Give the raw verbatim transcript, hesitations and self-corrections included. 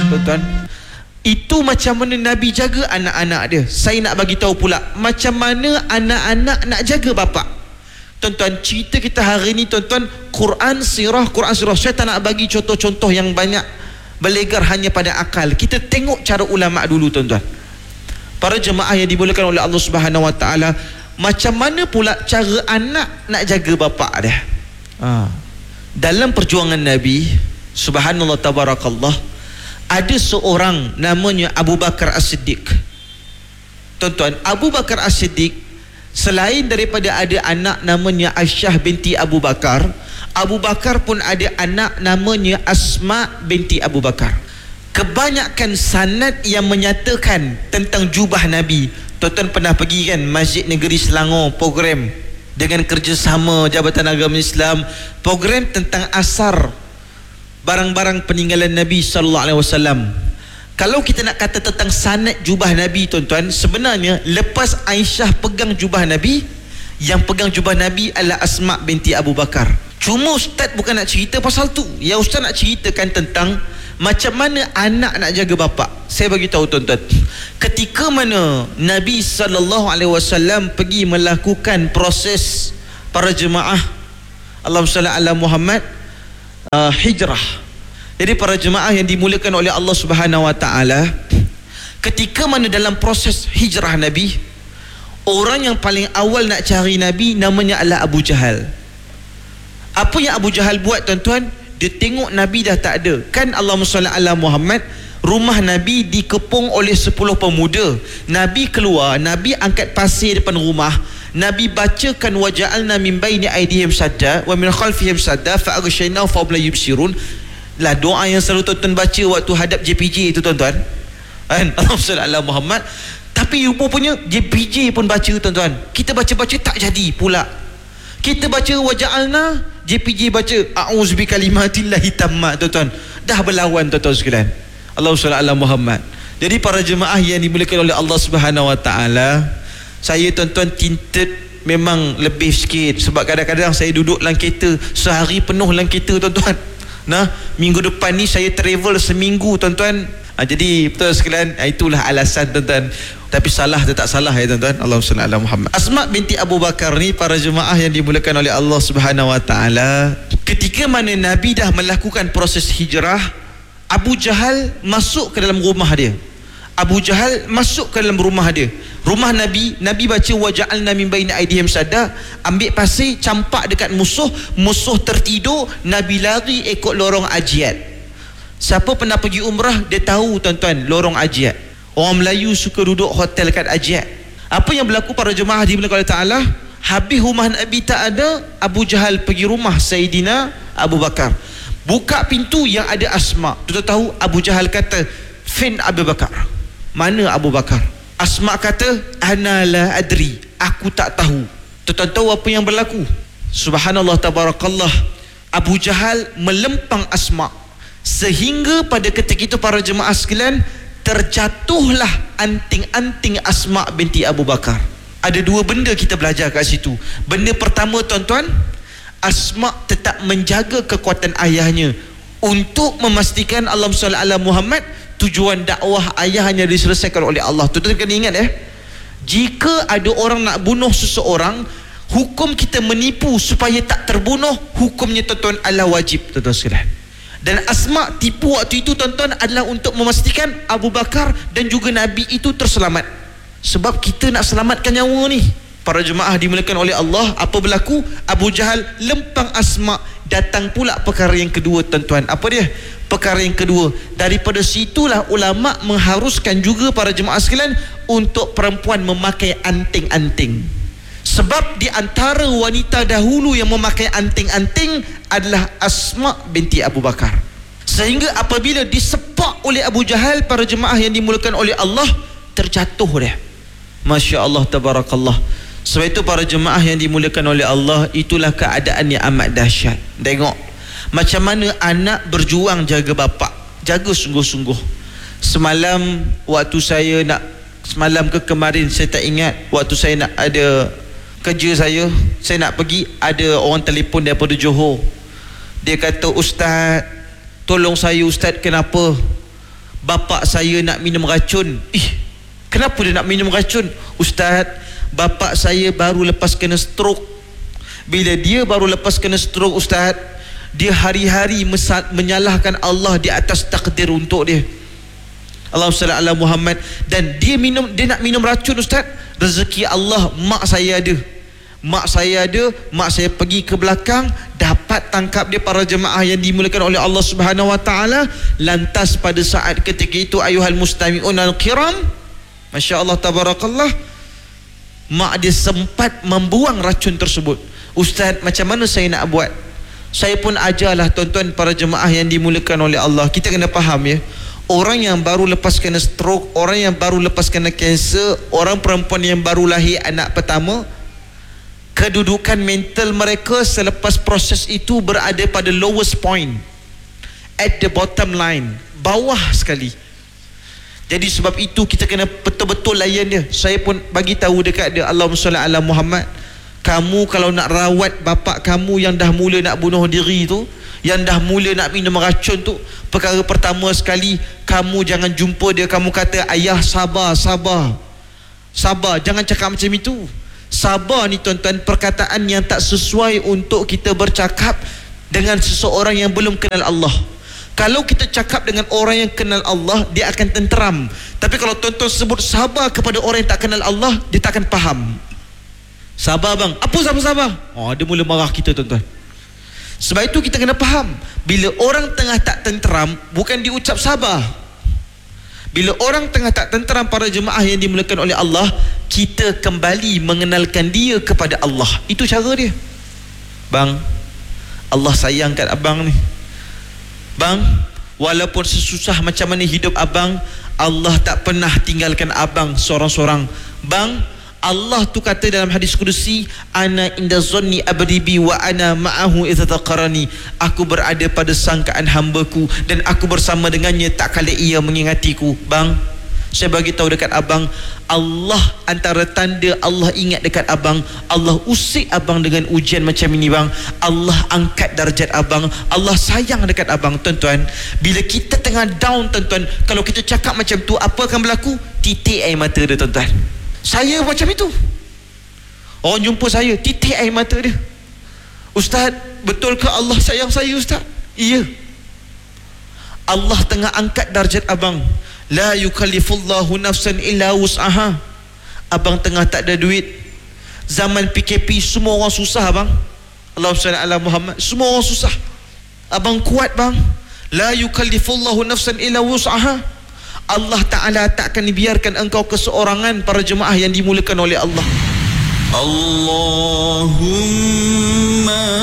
tuan-tuan. Itu macam mana Nabi jaga anak-anak dia. Saya nak bagi tahu pula macam mana anak-anak nak jaga bapa. Tuan-tuan, cerita kita hari ni tuan-tuan, Quran sirah, Quran sirah. Saya tak nak bagi contoh-contoh yang banyak berlegar hanya pada akal. Kita tengok cara ulama dulu tuan-tuan. Para jemaah yang dimuliakan oleh Allah Subhanahu Wa Taala, macam mana pula cara anak nak jaga bapa dia? Ha. Dalam perjuangan Nabi, subhanallah tabarakallah, ada seorang namanya Abu Bakar As-Siddiq. Tuan-tuan, Abu Bakar As-Siddiq selain daripada ada anak namanya Aisyah binti Abu Bakar, Abu Bakar pun ada anak namanya Asma binti Abu Bakar. Kebanyakan sanad yang menyatakan tentang jubah Nabi. Tuan-tuan pernah pergi kan Masjid Negeri Selangor, program dengan kerjasama Jabatan Agama Islam, program tentang asar barang-barang peninggalan Nabi sallallahu alaihi wasallam. Kalau kita nak kata tentang sanad jubah Nabi tuan-tuan, sebenarnya lepas Aisyah pegang jubah Nabi, yang pegang jubah Nabi adalah Asma binti Abu Bakar. Cuma ustaz bukan nak cerita pasal tu. Ya, ustaz nak ceritakan tentang macam mana anak nak jaga bapa. Saya bagi tahu tuan-tuan, ketika mana Nabi sallallahu alaihi wasallam pergi melakukan proses para jemaah, Allahumma salli ala Muhammad, uh, hijrah. Jadi para jemaah yang dimuliakan oleh Allah Subhanahu Wa Taala, ketika mana dalam proses hijrah Nabi, orang yang paling awal nak cari Nabi namanya adalah Abu Jahal. Apa yang Abu Jahal buat tuan-tuan? Dia tengok Nabi dah tak ada. Kan Allahumma salli ala Muhammad, rumah Nabi dikepung oleh sepuluh pemuda. Nabi keluar, Nabi angkat pasir depan rumah, Nabi bacakan waja'alna min baini aydihim sadda wa min khalfihim sadda fa aghshaynahu fa hum la yubsirun. Lah doa yang selalu tuan-tuan baca waktu hadap J P J itu tuan-tuan. Kan Allahumma salli ala Muhammad. Tapi rupanya J P J pun baca tuan-tuan. Kita baca-baca tak jadi pula. Kita baca waja'alna, J P J baca a'udzu bikalimatillahi tammat tuan-tuan. Dah berlawan tuan-tuan sekalian. Allahumma salli ala Muhammad. Jadi para jemaah yang dimuliakan oleh Allah Subhanahu Wa Taala, saya tuan-tuan tinted memang lebih sikit sebab kadang-kadang saya duduk dalam kereta sehari penuh dalam kereta tuan-tuan. Nah, minggu depan ni saya travel seminggu tuan-tuan. Ha, jadi betul sekalian, itulah alasan tuan-tuan. Tapi salah tetap salah ya tuan-tuan. Allahumma salli ala Muhammad. Asma binti Abu Bakar ni para jemaah yang dimuliakan oleh Allah Subhanahu Wa Taala, ketika mana Nabi dah melakukan proses hijrah, Abu Jahal masuk ke dalam rumah dia. Abu Jahal masuk ke dalam rumah dia. Rumah Nabi, Nabi baca waja'alna min baini aydihim sadda, ambil pasir campak dekat musuh, musuh tertidur, Nabi lari ikut lorong Ajiat. Siapa pernah pergi umrah dia tahu tuan-tuan lorong Ajiat. Orang Melayu suka duduk hotel kat Ajiat. Apa yang berlaku para jemaah dimuliakan oleh Taala, habis rumah Nabi tak ada, Abu Jahal pergi rumah Sayyidina Abu Bakar. Buka pintu yang ada Asma. Tuan tahu Abu Jahal kata, "Fin Abu Bakar." Mana Abu Bakar? Asma kata, "Ana la adri." Aku tak tahu. Tuan tahu apa yang berlaku? Subhanallah tabarakallah. Abu Jahal melempang Asma sehingga pada ketika itu para jemaah sekalian, terjatuhlah anting-anting Asma binti Abu Bakar. Ada dua benda kita belajar kat situ. Benda pertama tuan-tuan, Asma tetap menjaga kekuatan ayahnya untuk memastikan Allahumma shalli ala Muhammad, tujuan dakwah ayahnya diselesaikan oleh Allah. Tuan-tuan kena ingat eh, jika ada orang nak bunuh seseorang, hukum kita menipu supaya tak terbunuh, hukumnya tuan-tuan adalah wajib tuan-tuan sekalian. Dan Asma tipu waktu itu tuan-tuan adalah untuk memastikan Abu Bakar dan juga Nabi itu terselamat. Sebab kita nak selamatkan nyawa ni. Para jemaah dimuliakan oleh Allah, apa berlaku? Abu Jahal lempang Asma. Datang pula perkara yang kedua tuan-tuan. Apa dia? Perkara yang kedua, daripada situlah ulama mengharuskan juga para jemaah sekalian untuk perempuan memakai anting-anting. Sebab di antara wanita dahulu yang memakai anting-anting adalah Asma binti Abu Bakar. Sehingga apabila disepak oleh Abu Jahal, para jemaah yang dimuliakan oleh Allah, terjatuh dia. Masya Allah tabarakallah. Sebab itu para jemaah yang dimuliakan oleh Allah, itulah keadaan yang amat dahsyat. Tengok macam mana anak berjuang jaga bapa, jaga sungguh-sungguh. Semalam waktu saya nak, semalam ke kemarin saya tak ingat, waktu saya nak ada kerja saya, saya nak pergi, ada orang telefon daripada Johor. Dia kata, "Ustaz, tolong saya Ustaz, kenapa Bapa saya nak minum racun. Ih, kenapa dia nak minum racun? Ustaz, bapa saya baru lepas kena stroke. Bila dia baru lepas kena stroke, Ustaz, dia hari-hari menyalahkan Allah di atas takdir untuk dia. Allahumma salli ala Muhammad. Dan dia minum, dia nak minum racun, Ustaz. Rezeki Allah, mak saya ada. Mak saya ada, mak saya pergi ke belakang, dapat tangkap dia, para jemaah yang dimuliakan oleh Allah Subhanahu wa taala. Lantas pada saat ketika itu, ayuhal mustami'un al-kiram, masya-Allah tabarakallah, mak dia sempat membuang racun tersebut. Ustaz, macam mana saya nak buat? Saya pun ajarlah tuan-tuan para jemaah yang dimuliakan oleh Allah. Kita kena faham ya, orang yang baru lepas kena stroke, orang yang baru lepas kena kanser, orang perempuan yang baru lahir anak pertama, kedudukan mental mereka selepas proses itu berada pada lowest point, at the bottom line, bawah sekali. Jadi sebab itu kita kena betul-betul layan dia. Saya pun bagi tahu dekat dia, Allahumma shalli ala Muhammad, kamu kalau nak rawat bapak kamu yang dah mula nak bunuh diri tu, yang dah mula nak minum racun tu, perkara pertama sekali, kamu jangan jumpa dia, kamu kata, ayah sabar, sabar, sabar. Jangan cakap macam itu. Sabar ni tuan-tuan, perkataan yang tak sesuai untuk kita bercakap dengan seseorang yang belum kenal Allah. Kalau kita cakap dengan orang yang kenal Allah, dia akan tenteram. Tapi kalau tuan-tuan sebut sabar kepada orang yang tak kenal Allah, dia tak akan faham. Sabar bang, apa sabar-sabar? Oh, dia mula marah kita tuan-tuan. Sebab itu kita kena faham, bila orang tengah tak tenteram, bukan diucap sabar. Bila orang tengah tak tenteram, para jemaah yang dimuliakan oleh Allah, kita kembali mengenalkan dia kepada Allah. Itu cara dia. Bang, Allah sayang kat abang ni. Bang, walaupun sesusah macam mana hidup abang, Allah tak pernah tinggalkan abang seorang-seorang. Bang, Allah tu kata dalam hadis kudusi, ana inda zanni abdi bi wa ana ma'ahu idza taqarani. Aku berada pada sangkaan hambaku dan aku bersama dengannya tak kala ia mengingatiku. Bang, saya bagi tahu dekat abang, Allah, antara tanda Allah ingat dekat abang, Allah usik abang dengan ujian macam ini bang. Allah angkat darjat abang, Allah sayang dekat abang. Tuan-tuan, bila kita tengah down tuan-tuan, kalau kita cakap macam tu, apa akan berlaku? Titik air mata dia tuan-tuan. Saya macam itu. Orang jumpa saya, titik air mata dia. Ustaz, betul ke Allah sayang saya Ustaz? Iya. Allah tengah angkat darjat abang. La yukallifullahu nafsan illa wus'aha. Abang tengah tak ada duit. Zaman P K P semua orang susah bang. Allahumma shalli ala Muhammad. Semua orang susah. Abang kuat bang. La yukallifullahu nafsan illa wus'aha. Allah Ta'ala tak akan biarkan engkau keseorangan, para jemaah yang dimuliakan oleh Allah. Allahumma